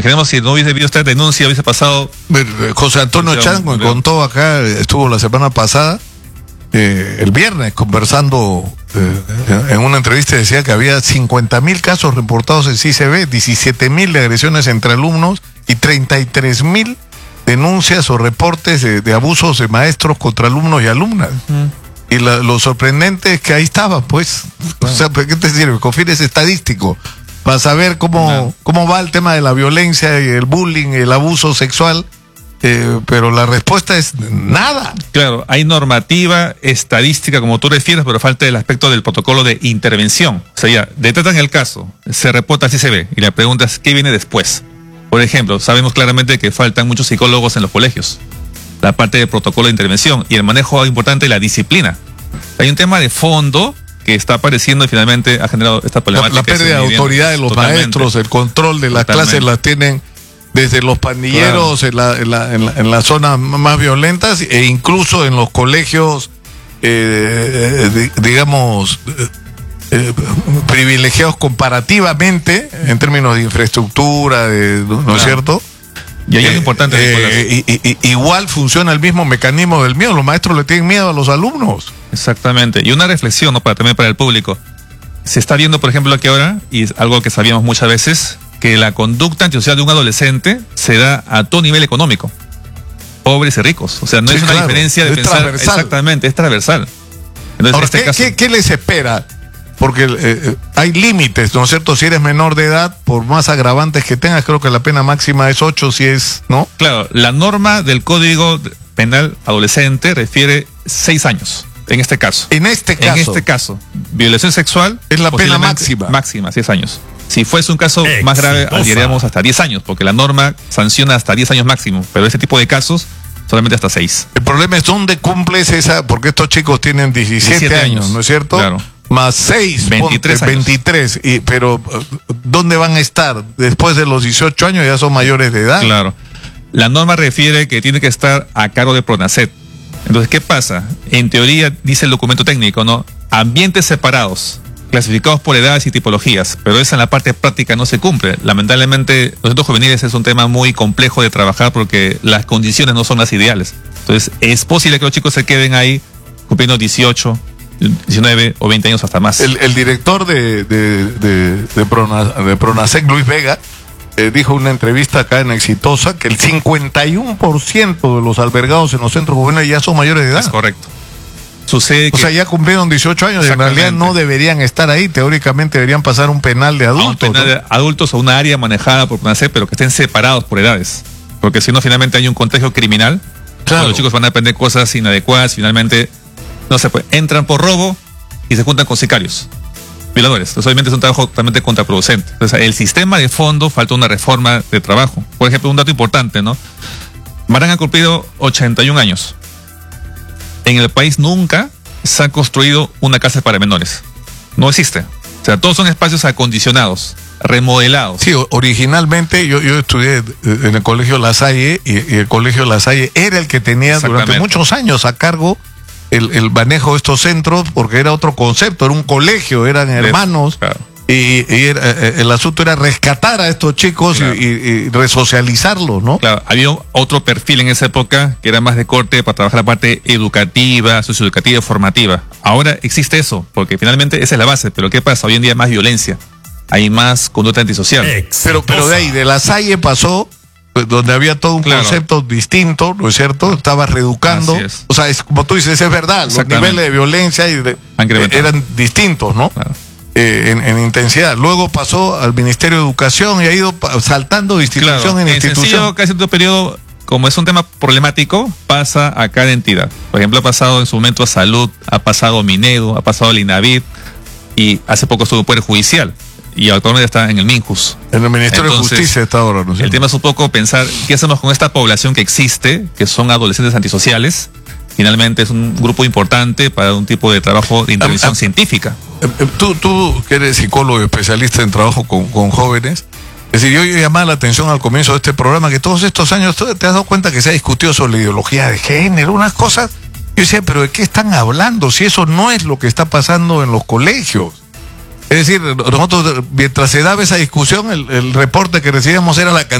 Imaginemos si no hubiese habido esta denuncia, hubiese pasado... José Antonio Chang me contó acá, estuvo la semana pasada, el viernes, conversando en una entrevista, decía que había 50.000 casos reportados en CICB, 17.000 de agresiones entre alumnos y 33.000 denuncias o reportes de abusos de maestros contra alumnos y alumnas. Y lo sorprendente es que ahí estaba, pues. O sea, ¿qué te sirve? COFIN es estadístico para saber cómo va el tema de la violencia y el bullying y el abuso sexual, pero la respuesta es nada. Claro, hay normativa estadística, como tú refieres, pero falta el aspecto del protocolo de intervención. O sea, ya, detectan el caso, se reporta al CICB y la pregunta es, ¿qué viene después? Por ejemplo, sabemos claramente que faltan muchos psicólogos en los colegios. La parte del protocolo de intervención y el manejo importante de la disciplina. Hay un tema de fondo que está apareciendo y finalmente ha generado esta problemática. La pérdida de autoridad de los maestros, el control de las clases las tienen desde los pandilleros, claro, en las zonas más violentas e incluso en los colegios, digamos, privilegiados comparativamente en términos de infraestructura, ¿no es cierto? Y ahí es importante. Igual funciona el mismo mecanismo del miedo. Los maestros le tienen miedo a los alumnos. Exactamente. Y una reflexión, ¿no? También para el público. Se está viendo, por ejemplo, aquí ahora, y es algo que sabíamos muchas veces, que la conducta antisocial de un adolescente se da a todo nivel económico. Pobres y ricos. O sea, no es una diferencia de pensar. Transversal. Exactamente, es transversal. Entonces, ahora, ¿qué les espera? Porque hay límites, ¿no es cierto? Si eres menor de edad, por más agravantes que tengas, creo que la pena máxima es 8, si es, ¿no? Claro, la norma del Código Penal Adolescente refiere 6 años, en este caso. En este caso, violación sexual es la pena máxima. Máxima, 6 años. Si fuese un caso más grave, llegaríamos hasta 10 años, porque la norma sanciona hasta 10 años máximo, pero ese tipo de casos, solamente hasta 6. El problema es dónde cumples esa, porque estos chicos tienen 17 años, ¿no es cierto? Claro. Más 6, 23, pero ¿dónde van a estar? Después de los 18 años ya son mayores de edad. Claro. La norma refiere que tiene que estar a cargo de Pronacet. Entonces, ¿qué pasa? En teoría, dice el documento técnico, ¿no? Ambientes separados, clasificados por edades y tipologías, pero eso en la parte práctica no se cumple. Lamentablemente, los centros juveniles es un tema muy complejo de trabajar porque las condiciones no son las ideales. Entonces, es posible que los chicos se queden ahí cumpliendo 18, 19 o 20 años hasta más. El director de Pronacet, Luis Vega, dijo en una entrevista acá en Exitosa que el 51% de los albergados en los centros juveniles ya son mayores de edad. Es correcto. Sucede que, o sea, ya cumplieron 18 años y en realidad no deberían estar ahí. Teóricamente deberían pasar un penal de adultos. Un penal de adultos o una área manejada por Pronacet, pero que estén separados por edades. Porque si no, finalmente hay un contagio criminal. Claro. Los chicos van a aprender cosas inadecuadas, finalmente no se puede. Entran por robo y se juntan con sicarios, violadores. Entonces, obviamente es un trabajo totalmente contraproducente. Entonces, el sistema de fondo falta una reforma de trabajo. Por ejemplo, un dato importante, ¿no? Marán ha cumplido 81 años. En el país nunca se ha construido una casa para menores. No existe. O sea, todos son espacios acondicionados, remodelados. Sí, originalmente yo estudié en el Colegio La Salle y el Colegio La Salle era el que tenía durante muchos años a cargo el manejo de estos centros, porque era otro concepto, era un colegio, eran hermanos, claro. y el asunto era rescatar a estos chicos, claro, y resocializarlos, ¿no? Claro, había otro perfil en esa época que era más de corte para trabajar la parte educativa, socioeducativa, formativa. Ahora existe eso, porque finalmente esa es la base, pero ¿qué pasa? Hoy en día hay más violencia, hay más conducta antisocial. Pero de ahí, de La Salle pasó, donde había todo un concepto distinto, ¿no es cierto? Estaba reeducando. O sea, es como tú dices, es verdad, los niveles de violencia eran distintos, ¿no? Claro. En intensidad. Luego pasó al Ministerio de Educación y ha ido saltando de institución en institución. Casi todo periodo, como es un tema problemático, pasa a cada entidad. Por ejemplo, ha pasado en su momento a Salud, ha pasado a Minedu, ha pasado al INAVID y hace poco estuvo el Poder Judicial. Y actualmente está en el MINJUS. En el Ministerio de Justicia está ahora, ¿no? El tema es un poco pensar qué hacemos con esta población que existe, que son adolescentes antisociales. Finalmente es un grupo importante para un tipo de trabajo de intervención científica. Tú que eres psicólogo y especialista en trabajo con jóvenes, es decir, yo llamaba la atención al comienzo de este programa que todos estos años te has dado cuenta que se ha discutido sobre la ideología de género, unas cosas. Yo decía, pero ¿de qué están hablando? Si eso no es lo que está pasando en los colegios. Es decir, nosotros, mientras se daba esa discusión, el reporte que recibíamos era la cantidad